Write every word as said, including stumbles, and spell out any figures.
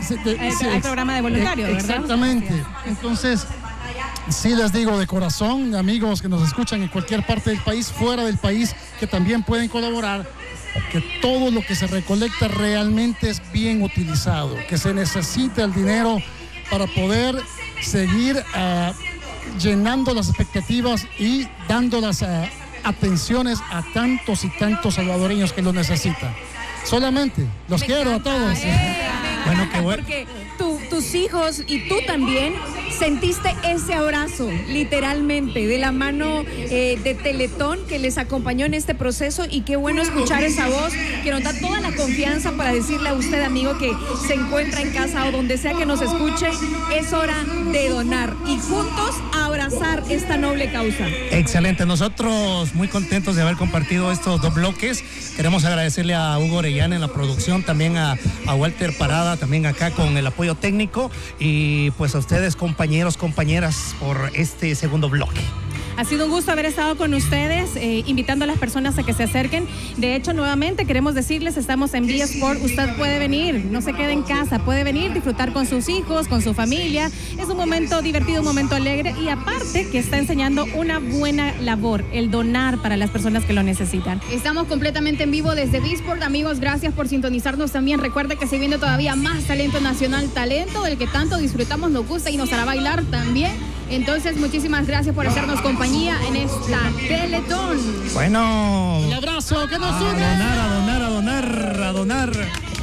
de, Hay, sí, hay programa de voluntarios, ¿verdad? Exactamente. Entonces, sí les digo de corazón, amigos que nos escuchan en cualquier parte del país, fuera del país, que también pueden colaborar, que todo lo que se recolecta realmente es bien utilizado, que se necesita el dinero para poder seguir uh, llenando las expectativas y dando las uh, atenciones a tantos y tantos salvadoreños que lo necesitan. Solamente los Me quiero encanta, a todos. Eh, bueno, qué bueno. Porque tu, tus hijos y tú también sentiste ese abrazo, literalmente, de la mano eh, de Teletón que les acompañó en este proceso, y qué bueno escuchar esa voz que nos da toda la confianza para decirle a usted, amigo, que se encuentra en casa o donde sea que nos escuche, es hora de donar y juntos abrazar esta noble causa. Excelente, nosotros muy contentos de haber compartido estos dos bloques. Queremos agradecerle a Hugo Orellana en la producción, también a, a Walter Parada, también acá con el apoyo técnico, y pues a ustedes, compañeros, compañeras, por este segundo bloque. Ha sido un gusto haber estado con ustedes, eh, invitando a las personas a que se acerquen. De hecho, nuevamente queremos decirles, estamos en Vía Sport, usted puede venir, no se quede en casa, puede venir, disfrutar con sus hijos, con su familia. Es un momento divertido, un momento alegre, y aparte que está enseñando una buena labor, el donar para las personas que lo necesitan. Estamos completamente en vivo desde Vía Sport, amigos, gracias por sintonizarnos también. Recuerde que se viene todavía más talento nacional, talento del que tanto disfrutamos, nos gusta y nos hará bailar también. Entonces, muchísimas gracias por hacernos compañía en esta Teletón. Bueno, Un abrazo, que nos a une. donar, a donar, a donar, a donar.